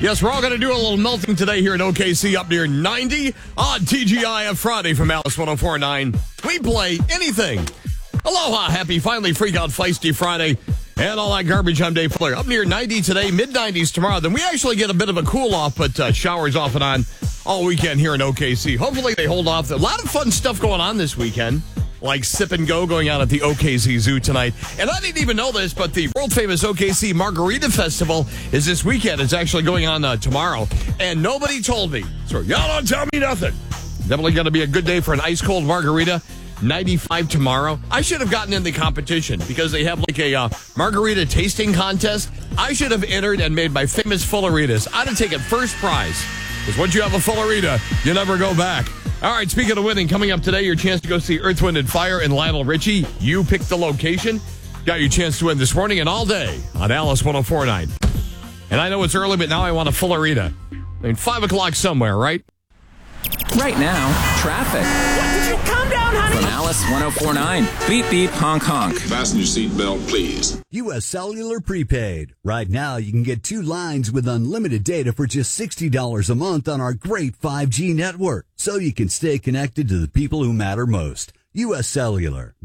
Yes, we're all going to do a little melting today here in OKC, up near 90 on TGIF Friday from Alice 104.9. We play anything. Aloha, happy, finally freak out, feisty Friday, and all that garbage. I'm Dave Fuller. Up near 90 today, mid-90s tomorrow. Then we actually get a bit of a cool-off, but showers off and on all weekend here in OKC. Hopefully they hold off. A lot of fun stuff going on this weekend, like Sip and Go going on at the OKC Zoo tonight. And I didn't even know this, but the world-famous OKC Margarita Festival is this weekend. It's actually going on tomorrow. And nobody told me. So y'all don't tell me nothing. Definitely going to be a good day for an ice-cold margarita. 95 tomorrow. I should have gotten in the competition because they have like a margarita tasting contest. I should have entered and made my famous Fulleritas. I'd have taken first prize. Because once you have a Fullerita, you never go back. All right, speaking of winning, coming up today, your chance to go see Earth, Wind, and Fire and Lionel Richie. You picked the location. Got your chance to win this morning and all day on Alice 104.9. And I know it's early, but now I want a Fullerita. I mean, 5 o'clock somewhere, right? Right now, traffic. Did you calm down, honey? From Alice 104.9. Beep, beep, honk, honk. Fasten your seatbelt, please. U.S. Cellular Prepaid. Right now, you can get 2 lines with unlimited data for just $60 a month on our great 5G network, so you can stay connected to the people who matter most. U.S. Cellular.